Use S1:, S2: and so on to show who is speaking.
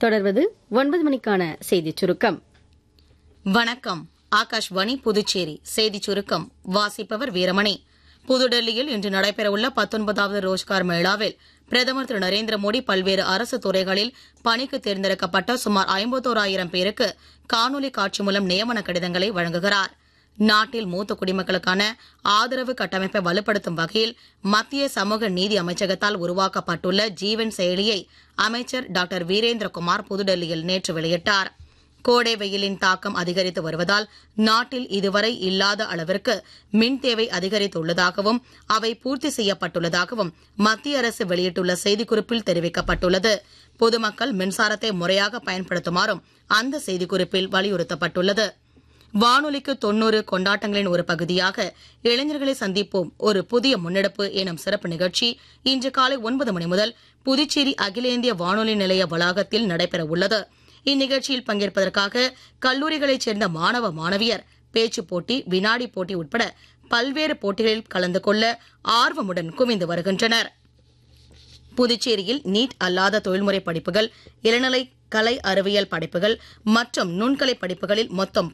S1: தொடர்வது 9 மணிக்கான செய்திச் சுருக்கம்.
S2: வணக்கம். ஆகாஷ்வாணி புதுச்சேரி செய்திச் சுருக்கம் வாசிப்பவர் வீரமணி. புதுடெல்லியில் இன்று நடைபெறவுள்ள 19வது ரோஜ்கார் மேளாவில் பிரதமர் திரு நரேந்திர மோடி பல்வேறு அரசு துறைகளில் பணிக்கு தேர்ந்தெடுக்கப்பட்ட சுமார் 51,000 பேருக்கு காணொலி காட்சி மூலம் நியமன கடிதங்களை வழங்குகிறார். நாட்டில் மூத்த குடிமக்களுக்கான ஆதரவு கட்டமைப்பை வலுப்படுத்தும் வகையில் மத்திய சமூக நீதி அமைச்சகத்தால் உருவாக்கப்பட்டுள்ள ஜீவன் செயலியை அமைச்சர் டாக்டர் வீரேந்திரகுமார் புதுடெல்லியில் நேற்று வெளியிட்டார். கோடை வெயிலின் தாக்கம் அதிகரித்து வருவதால் நாட்டில் இதுவரை இல்லாத அளவிற்கு மின் தேவை அதிகரித்துள்ளதாகவும் அவை பூர்த்தி செய்யப்பட்டுள்ளதாகவும் மத்திய அரசு வெளியிட்டுள்ள செய்திக்குறிப்பில் தெரிவிக்கப்பட்டுள்ளது. பொதுமக்கள் மின்சாரத்தை முறையாக பயன்படுத்துமாறும் அந்த செய்திக்குறிப்பில் வலியுறுத்தப்பட்டுள்ளது. வானொலிக்கு 90 கொண்டாட்டங்களின் ஒரு பகுதியாக இளைஞர்களை சந்திப்போம் ஒரு புதிய முன்னெடுப்பு எனும் சிறப்பு நிகழ்ச்சி இன்று காலை 9 மணி முதல் புதுச்சேரி அகில இந்திய வானொலி நிலைய வளாகத்தில் நடைபெற உள்ளது. இந்நிகழ்ச்சியில் பங்கேற்பதற்காக கல்லூரிகளைச் சேர்ந்த மாணவ மாணவியர் பேச்சுப் போட்டி, வினாடி போட்டி உட்பட பல்வேறு போட்டிகளில் கலந்து கொள்ள ஆர்வமுடன் குவிந்து வருகின்றனர். புதுச்சேரியில் நீட் அல்லாத தொழில்முறை படிப்புகள், இளநிலை கலை அறிவியல் படிப்புகள் மற்றும் நுண்கலை படிப்புகளில் மொத்தம்